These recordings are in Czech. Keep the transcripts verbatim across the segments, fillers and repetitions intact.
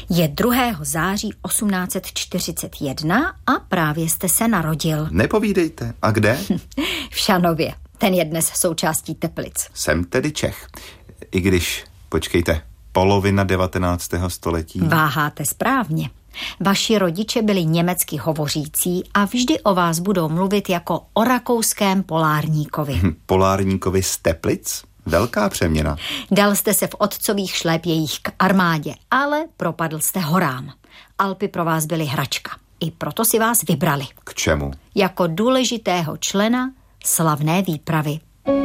Je druhého září osmnáct set čtyřicet jedna a právě jste se narodil. Nepovídejte. A kde? V Šanově. Ten je dnes součástí Teplic. Jsem tedy Čech. I když, počkejte, polovina devatenáctého století. Váháte správně. Vaši rodiče byli německy hovořící a vždy o vás budou mluvit jako o rakouském polárníkovi. Polárníkovi z Teplic? Velká přeměna. Dal jste se v otcových šlépějích k armádě, ale propadl jste horám. Alpy pro vás byly hračka. I proto si vás vybrali. K čemu? Jako důležitého člena slavné výpravy.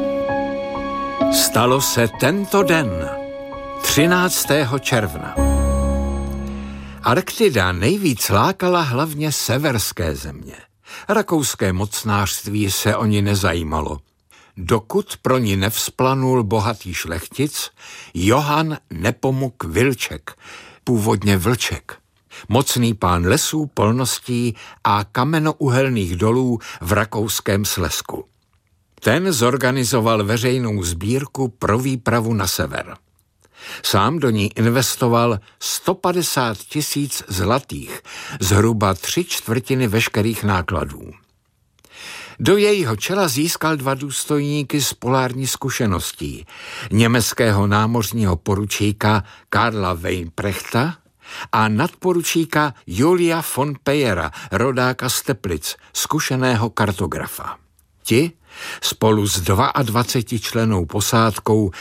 Stalo se tento den, třináctého června. Arktida nejvíc lákala hlavně severské země. Rakouské mocnářství se o ní nezajímalo, dokud pro ní nevzplanul bohatý šlechtic Johann Nepomuk Wilczek, původně Vlček, mocný pán lesů, polností a kamenouhelných dolů v rakouském Slezsku. Ten zorganizoval veřejnou sbírku pro výpravu na sever. Sám do ní investoval sto padesát tisíc zlatých, zhruba tři čtvrtiny veškerých nákladů. Do jejího čela získal dva důstojníky z polární zkušeností, německého námořního poručíka Karla Weinprechta a nadporučíka Julia von Peyera, rodáka z Teplic, zkušeného kartografa. Ti spolu s dvaceti dvěma člennou posádkou